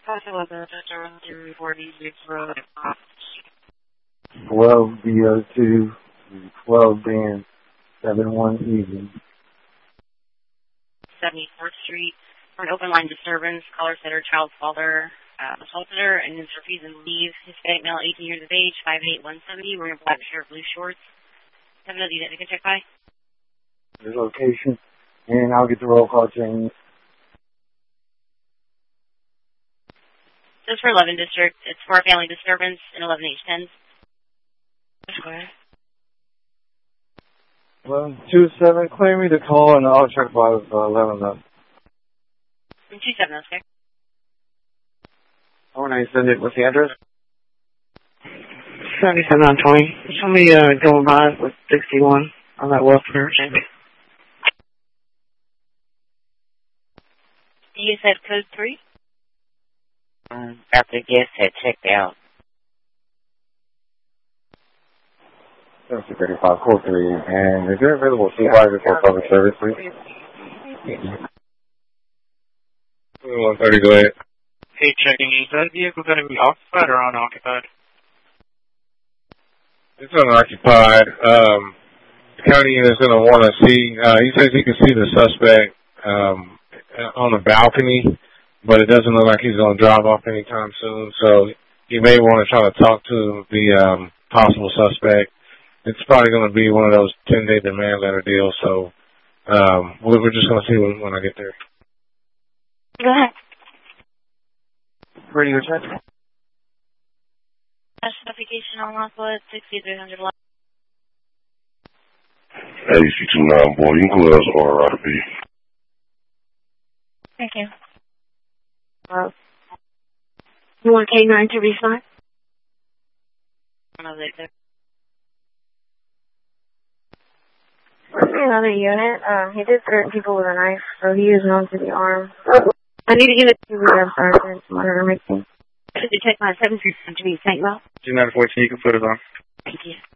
12 BO2, 12 Dan, 71 Easy. 74th Street for an open line disturbance. Caller said her child's father assaulted her and is refusing to leave. Hispanic male, 18 years of age, 5'8", 170, wearing a black shirt, blue shorts. 7 of you that we can check by. The location, and I'll get the roll call change. This is for 11 District. It's for a family disturbance in 11H10s. Go ahead. 1127, clear me to call, and I'll check by 11 up. 27, okay. I want to send it. What's the address? 77 on 20. Somebody going by with 61 on that welfare. You said code 3? After guests had checked out. 35, code 3. And is there available supervisor for public service, please? 130, go ahead. Hey, checking. Is that vehicle going to be occupied or unoccupied? It's unoccupied. The county is going to want to see, he says he can see the suspect on the balcony, but it doesn't look like he's going to drive off anytime soon, so you may want to try to talk to the possible suspect. It's probably going to be one of those 10-day demand letter deals, so we're just going to see when I get there. Go ahead. Where do you check? Specification on Lockwood, 6300 Lockwood. AC29, boy, you can go as RIP. Thank you. You want K9 to respond? Another unit. He did threaten people with a knife, so he is known to the arm. I need a unit to the sergeant monitor making. to check my 7 to be St. Well. 2914, you can put it on. Thank you.